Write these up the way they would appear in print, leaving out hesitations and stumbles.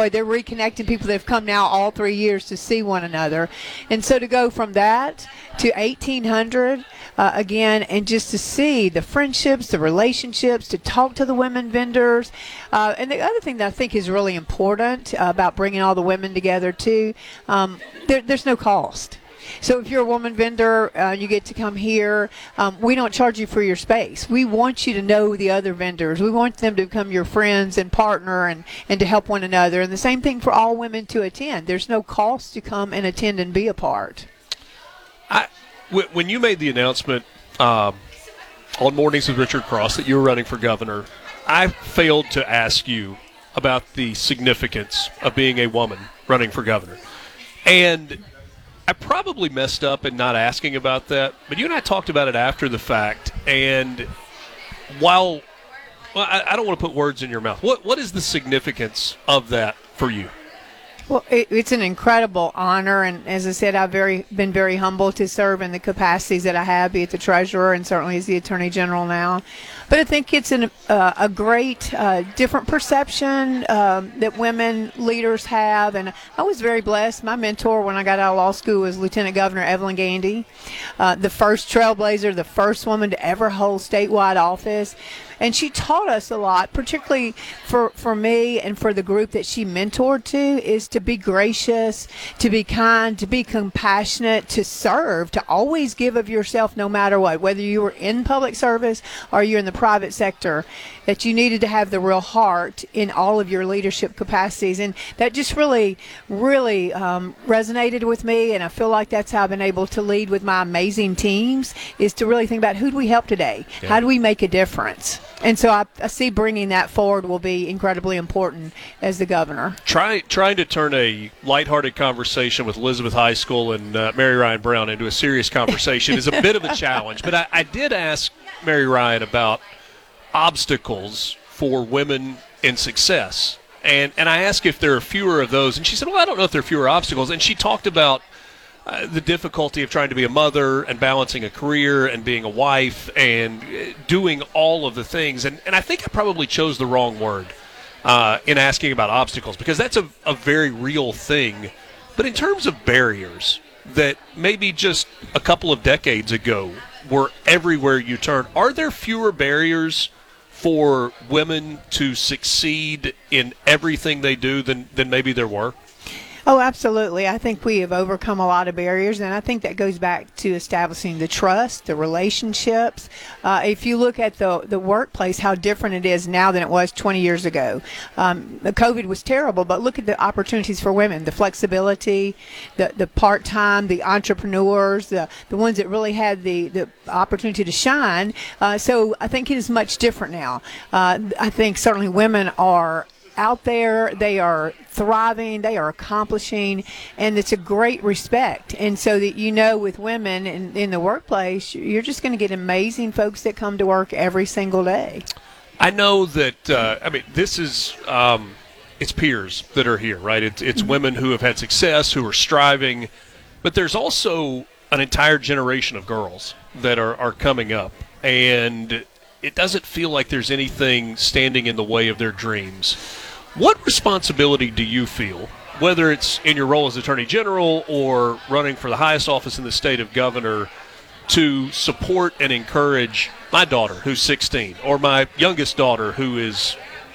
boy, they're reconnecting people that have come now all 3 years to see one another. And so to go from that to 1,800 again, and just to see the friendships, the relationships, to talk to the women vendors. And the other thing that I think is really important about bringing all the women together too, there's no cost. So if you're a woman vendor, you get to come here. We don't charge you for your space. We want you to know the other vendors. We want them to become your friends and partner and to help one another. And the same thing for all women to attend. There's no cost to come and attend and be a part. When you made the announcement on Mornings with Richard Cross that you were running for governor, I failed to ask you about the significance of being a woman running for governor. And I probably messed up in not asking about that, but you and I talked about it after the fact. And I don't want to put words in your mouth. What is the significance of that for you? Well, it's an incredible honor, and as I said, I've been very humbled to serve in the capacities that I have, be it the treasurer and certainly as the attorney general now. But I think it's a great different perception that women leaders have, and I was very blessed. My mentor when I got out of law school was Lieutenant Governor Evelyn Gandy, the first trailblazer, the first woman to ever hold statewide office. And she taught us a lot, particularly for me and for the group that she mentored to, is to be gracious, to be kind, to be compassionate, to serve, to always give of yourself no matter what, whether you were in public service or you're in the private sector, that you needed to have the real heart in all of your leadership capacities. And that just really, really resonated with me, and I feel like that's how I've been able to lead with my amazing teams, is to really think about who do we help today? Yeah. How do we make a difference? And so I see bringing that forward will be incredibly important as the governor. Trying to turn a lighthearted conversation with Elizabeth High School and Mary Ryan Brown into a serious conversation is a bit of a challenge. But I did ask Mary Ryan about obstacles for women in success. And I asked if there are fewer of those. And she said, well, I don't know if there are fewer obstacles. And she talked about the difficulty of trying to be a mother and balancing a career and being a wife and doing all of the things. And I think I probably chose the wrong word in asking about obstacles, because that's a very real thing. But in terms of barriers that maybe just a couple of decades ago were everywhere you turn, are there fewer barriers for women to succeed in everything they do than maybe there were? Oh, absolutely. I think we have overcome a lot of barriers, and I think that goes back to establishing the trust, the relationships. If you look at the workplace, how different it is now than it was 20 years ago. The COVID was terrible, but look at the opportunities for women, the flexibility, the part-time, the entrepreneurs, the ones that really had the opportunity to shine. So I think it is much different now. I think certainly women are out there, they are thriving, they are accomplishing, and it's a great respect. And so that, with women in the workplace, you're just going to get amazing folks that come to work every single day. I know that, this is, it's peers that are here, right? It's women who have had success, who are striving, but there's also an entire generation of girls that are coming up, and it doesn't feel like there's anything standing in the way of their dreams. What responsibility do you feel, whether it's in your role as Attorney General or running for the highest office in the state of governor, to support and encourage my daughter, who's 16, or my youngest daughter, who is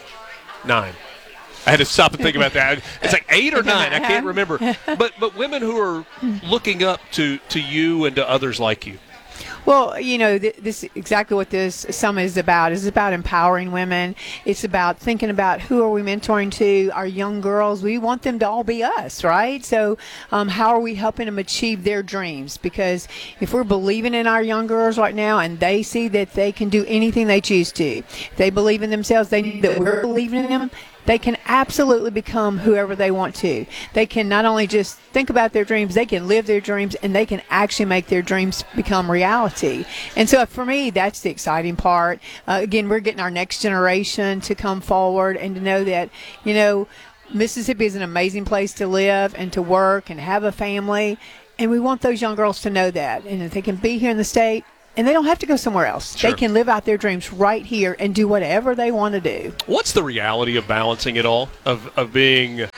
9? I had to stop and think about that. It's like 8 or 9. I can't remember. But women who are looking up to you and to others like you. Well, this exactly what this summit is about. It's about empowering women. It's about thinking about who are we mentoring to, our young girls. We want them to all be us, right? So how are we helping them achieve their dreams? Because if we're believing in our young girls right now and they see that they can do anything they choose to, if they believe in themselves, they know that we're believing in them, they can absolutely become whoever they want to. They can not only just think about their dreams, they can live their dreams, and they can actually make their dreams become reality. And so for me, that's the exciting part. Again, we're getting our next generation to come forward and to know that, Mississippi is an amazing place to live and to work and have a family. And we want those young girls to know that. And if they can be here in the state, and they don't have to go somewhere else. Sure. They can live out their dreams right here and do whatever they want to do. What's the reality of balancing it all, of being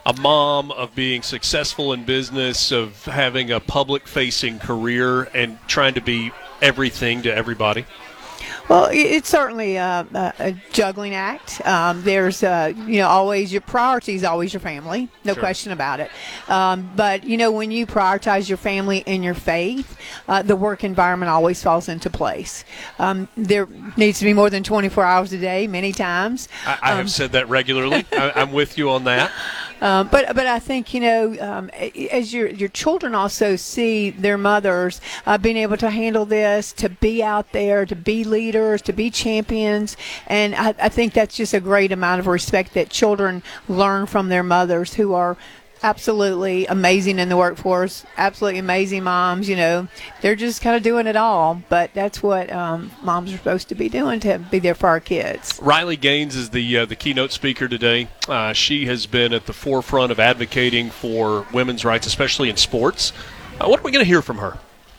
a mom, of being successful in business, of having a public-facing career and trying to be everything to everybody? Well, it's certainly a juggling act. There's, always your priority is always your family, no question about it. But, when you prioritize your family and your faith, the work environment always falls into place. There needs to be more than 24 hours a day, many times. I have said that regularly. I'm with you on that. But I think, as your children also see their mothers being able to handle this, to be out there, to be leaders, to be champions, and I think that's just a great amount of respect that children learn from their mothers, who are absolutely amazing in the workforce, absolutely amazing moms. They're just kind of doing it all, but that's what moms are supposed to be doing, to be there for our kids. Riley Gaines is the keynote speaker today. She has been at the forefront of advocating for women's rights, especially in sports. What are we going to hear from her?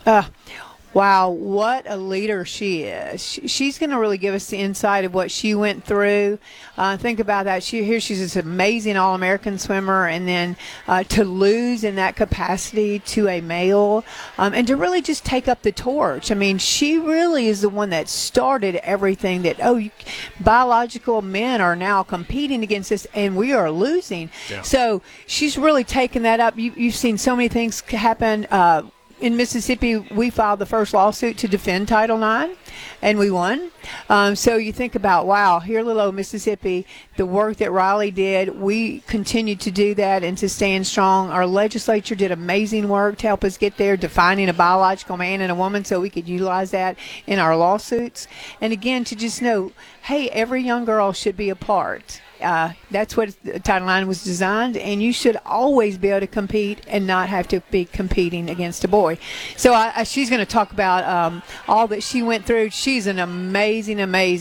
Wow, what a leader she is. She's going to really give us the insight of what she went through. Think about that. She's this amazing All-American swimmer, and then to lose in that capacity to a male, and to really just take up the torch. I mean, she really is the one that started everything that, biological men are now competing against us, and we are losing. Yeah. So she's really taken that up. You've seen so many things happen. In Mississippi, we filed the first lawsuit to defend Title IX, and we won. So you think about, wow, here little old Mississippi, the work that Riley did, we continued to do that and to stand strong. Our legislature did amazing work to help us get there, defining a biological man and a woman so we could utilize that in our lawsuits. And again, to just know, hey, every young girl should be a part. That's what Title IX was designed, and you should always be able to compete and not have to be competing against a boy. So she's going to talk about all that she went through. She's an amazing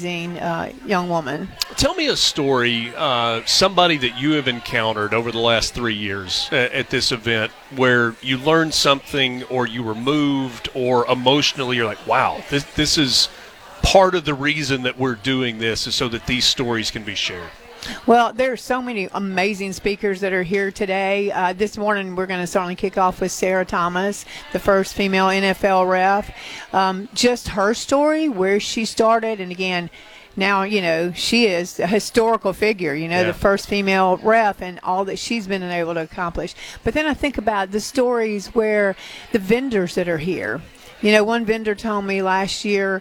young woman. Tell me a story, somebody that you have encountered over the last 3 years at this event, where you learned something, or you were moved, or emotionally you're like, wow, this is part of the reason that we're doing this, is so that these stories can be shared. Well, there are so many amazing speakers that are here today. This morning, we're going to certainly kick off with Sarah Thomas, the first female NFL ref. Just her story, where she started, and again, now, she is a historical figure, the first female ref, and all that she's been able to accomplish. But then I think about the stories where the vendors that are here. One vendor told me last year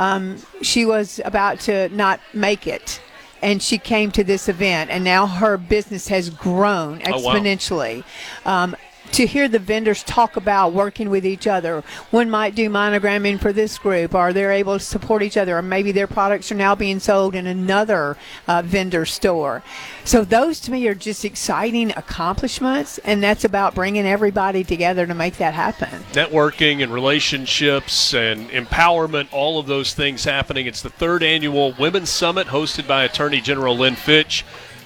she was about to not make it, and she came to this event, and now her business has grown exponentially. Oh, wow. To hear the vendors talk about working with each other. One might do monogramming for this group, or they're able to support each other, or maybe their products are now being sold in another vendor store. So those, to me, are just exciting accomplishments, and that's about bringing everybody together to make that happen. Networking and relationships and empowerment, all of those things happening. It's the third annual Women's Summit, hosted by Attorney General Lynn Fitch.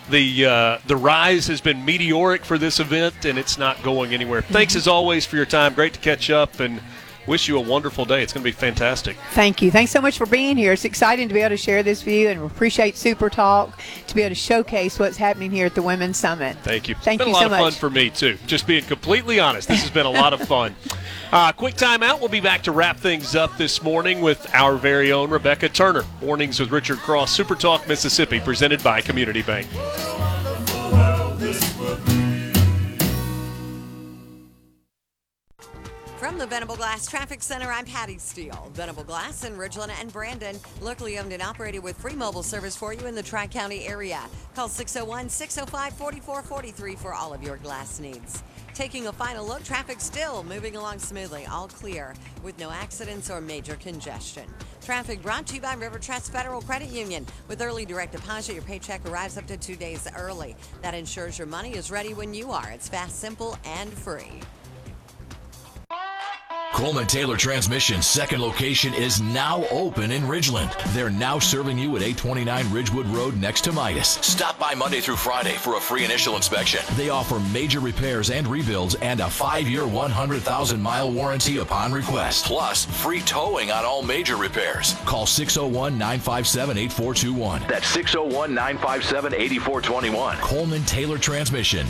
The rise has been meteoric for this event, and it's not going anywhere. Thanks, as always, for your time. Great to catch up, and wish you a wonderful day. It's going to be fantastic. Thank you. Thanks so much for being here. It's exciting to be able to share this with you, and appreciate Super Talk to be able to showcase what's happening here at the Women's Summit. Thank you. Thank you so much. It's been a lot of fun for me, too. Just being completely honest, this has been a lot of fun. Quick time out. We'll be back to wrap things up this morning with our very own Rebecca Turner. Mornings with Richard Cross, Super Talk Mississippi, presented by Community Bank. From the Venable Glass Traffic Center, I'm Patty Steele. Venable Glass in Ridgeland and Brandon, locally owned and operated with free mobile service for you in the Tri-County area. Call 601-605-4443 for all of your glass needs. Taking a final look, traffic still moving along smoothly, all clear, with no accidents or major congestion. Traffic brought to you by River Trust Federal Credit Union. With early direct deposit, your paycheck arrives up to 2 days early. That ensures your money is ready when you are. It's fast, simple, and free. Coleman Taylor Transmission's second location is now open in Ridgeland. They're now serving you at 829 Ridgewood Road next to Midas. Stop by Monday through Friday for a free initial inspection. They offer major repairs and rebuilds and a 5-year, 100,000-mile warranty upon request. Plus, free towing on all major repairs. Call 601-957-8421. That's 601-957-8421. Coleman Taylor Transmission.